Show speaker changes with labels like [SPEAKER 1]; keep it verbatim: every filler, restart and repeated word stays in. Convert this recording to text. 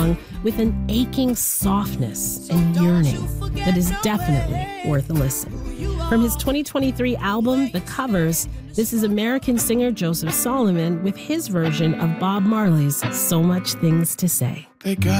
[SPEAKER 1] song with an aching softness and yearning that is definitely worth a listen. From his twenty twenty-three album, The Covers, this is American singer Joseph Solomon with his version of Bob Marley's So Much Things to Say.
[SPEAKER 2] They got